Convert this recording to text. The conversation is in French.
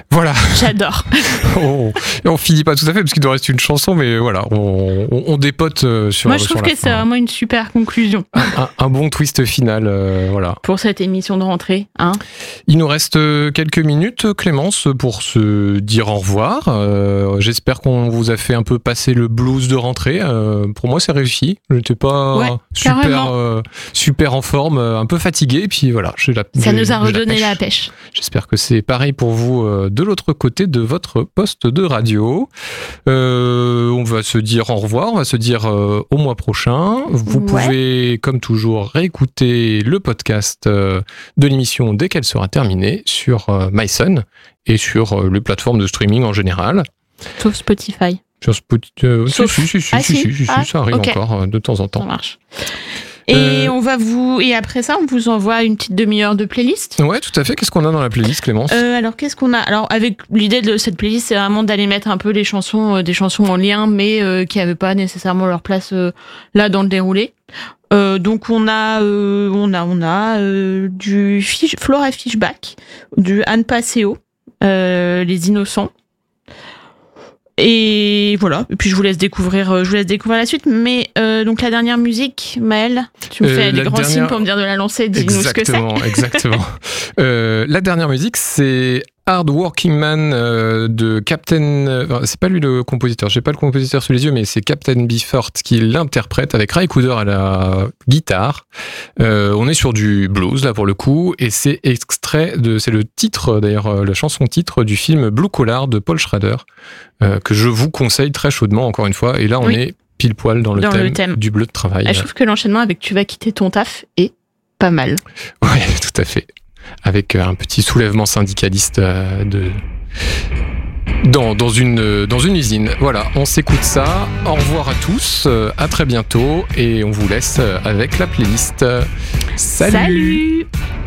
Voilà. J'adore. On finit pas tout à fait parce qu'il nous reste une chanson, mais voilà, on dépote sur. Moi, je trouve que c'est vraiment une super conclusion. Un bon twist final, voilà. Pour cette émission de rentrée, hein. Il nous reste quelques minutes, Clémence, pour se dire au revoir. J'espère qu'on vous a fait un peu passer le blues de rentrée. Pour moi, c'est réussi. Je n'étais pas super en forme, un peu fatigué, et puis voilà. Ça nous a redonné la pêche. J'espère que c'est pareil pour vous de l'autre côté de votre poste de radio. On va se dire au revoir, on va se dire au mois prochain. Vous pouvez, comme toujours, réécouter le podcast de l'émission dès qu'elle sera terminée sur MySun et sur les plateformes de streaming en général. Sauf Spotify. Sur Spotify, ça arrive encore de temps en temps. Ça marche. Et après ça, on vous envoie une petite demi-heure de playlist. Ouais, tout à fait. Qu'est-ce qu'on a dans la playlist, Clémence ? Alors, qu'est-ce qu'on a ? Alors, avec l'idée de cette playlist, c'est vraiment d'aller mettre un peu des chansons en lien, mais qui n'avaient pas nécessairement leur place là dans le déroulé. Donc, on a du Flora Fishback, du Anne Passeo, Les Innocents. Et voilà. Et puis je vous laisse découvrir la suite. Mais donc la dernière musique, Maël, tu me fais des grands signes pour me dire de la lancer. Dis-nous ce que c'est. Exactement. La dernière musique, c'est Hard Working Man de Captain. C'est pas lui le compositeur. J'ai pas le compositeur sous les yeux, mais c'est Captain Beefheart qui l'interprète avec Ray Cooder à la guitare. On est sur du blues là pour le coup, et c'est c'est le titre d'ailleurs, la chanson titre du film Blue Collar de Paul Schrader, que je vous conseille très chaudement encore une fois. Et là, on est pile poil dans le thème du bleu de travail. Je trouve que l'enchaînement avec Tu vas quitter ton taf est pas mal. Oui, tout à fait. Avec un petit soulèvement syndicaliste dans une usine. Voilà, on s'écoute ça. Au revoir à tous, à très bientôt, et on vous laisse avec la playlist. Salut.